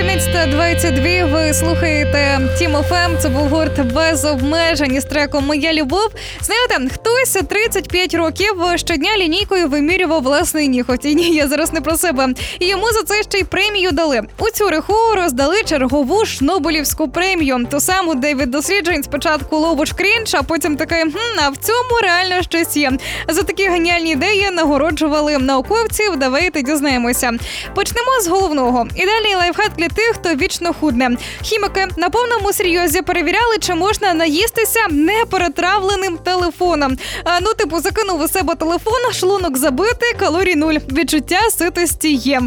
11:22, ви слухаєте Тім ФМ, це був гурт «Без обмежень» із треком «Моя любов». Знаєте, хтось 35 років щодня лінійкою вимірював власний ніготь. І ні, я зараз не про себе. І йому за це ще й премію дали. У Цюриху роздали чергову Шнобелівську премію. Ту саму, де від досліджень спочатку ловиш крінж, а потім такий, а в цьому реально щось є. За такі геніальні ідеї нагороджували науковців, давайте дізнаємося. Почнемо з головного. І далі лайфхак для тих, хто вічно худне. Хіміки на повному серйозі перевіряли, чи можна наїстися неперетравленим телефоном. Закинув у себе телефон, шлунок забитий, калорій 0. Відчуття ситості є.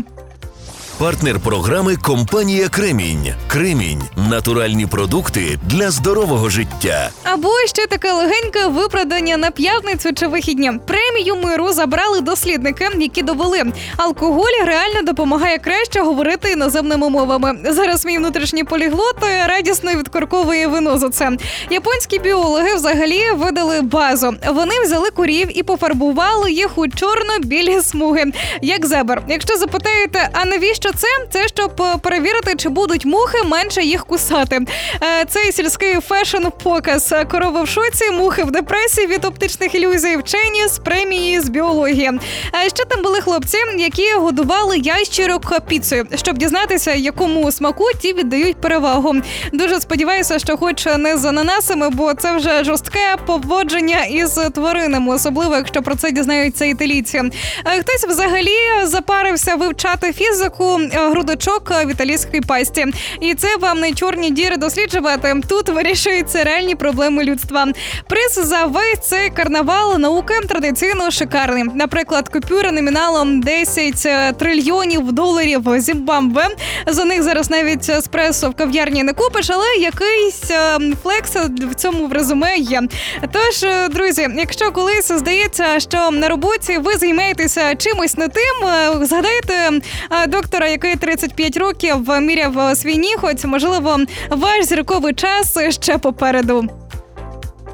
Партнер програми – компанія «Кремінь». «Кремінь» – натуральні продукти для здорового життя. Або ще таке легеньке виправдання на п'ятницю чи вихідні. Премію миру забрали дослідники, які довели, алкоголь реально допомагає краще говорити іноземними мовами. Зараз мій внутрішній поліглот радісно відкорковує вино за це. Японські біологи взагалі видали базу. Вони взяли курів і пофарбували їх у чорно-білі смуги, як зебр. Якщо запитаєте, а навіщо це? Це щоб перевірити, чи будуть мухи менше їх кусати. Цей сільський фешн-показ. Корови в шоці, мухи в депресії від оптичних ілюзій, вчені з премії з біології. Ще там були хлопці, які годували ящерок піцею, щоб дізнатися, якому смаку ті віддають перевагу. Дуже сподіваюся, що хоч не з ананасами, бо це вже жорстке поводження із тваринами, особливо, якщо про це дізнаються італійці. Хтось взагалі запарився вивчати фізику грудочок в італійській пасті. І це вам не чорні діри досліджувати. Тут вирішуються реальні проблеми людства. Приз за весь цей карнавал науки традиційно шикарний. Наприклад, купюра номіналом 10 трильйонів доларів Зімбабве. За них зараз навіть еспресо в кав'ярні не купиш, але якийсь флекс в цьому в резюме є. Тож, друзі, якщо колись здається, що на роботі ви займаєтеся чимось не тим, згадайте доктора, який 35 років міряв свій ніготь. Можливо, ваш зірковий час ще попереду.